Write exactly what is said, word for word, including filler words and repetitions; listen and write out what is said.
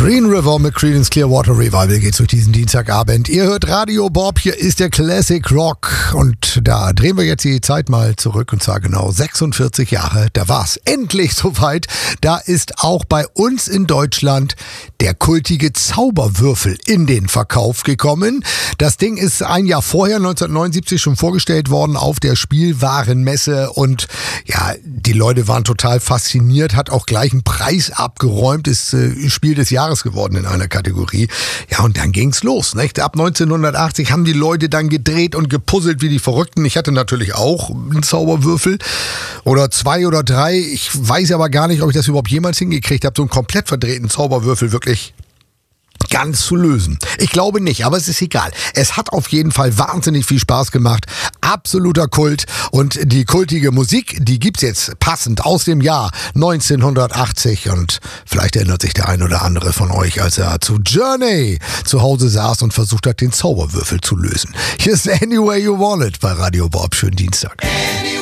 Green River mit Creedence Clearwater Revival geht's durch diesen Dienstagabend. Ihr hört Radio Bob, hier ist der Classic Rock und da drehen wir jetzt die Zeit mal zurück und zwar genau sechsundvierzig Jahre. Da war's endlich soweit. Da ist auch bei uns in Deutschland der kultige Zauberwürfel in den Verkauf gekommen. Das Ding ist ein Jahr vorher, neunzehnhundertneunundsiebzig, schon vorgestellt worden auf der Spielwarenmesse und ja, die Leute waren total fasziniert, hat auch gleich einen Preis abgeräumt, ist äh, Spiel des Jahres geworden in einer Kategorie. Ja, und dann ging's los, nicht? Ab neunzehnhundertachtzig haben die Leute dann gedreht und gepuzzelt wie die Verrückten. Ich hatte natürlich auch einen Zauberwürfel oder zwei oder drei. Ich weiß aber gar nicht, ob ich das überhaupt jemals hingekriegt habe, so einen komplett verdrehten Zauberwürfel wirklich ganz zu lösen. Ich glaube nicht, aber es ist egal. Es hat auf jeden Fall wahnsinnig viel Spaß gemacht. Absoluter Kult. Und die kultige Musik, die gibt's jetzt passend aus dem Jahr neunzehnhundertachtzig. Und vielleicht erinnert sich der ein oder andere von euch, als er zu Journey zu Hause saß und versucht hat, den Zauberwürfel zu lösen. Hier ist Any Way You Want It bei Radio Bob. Schönen Dienstag.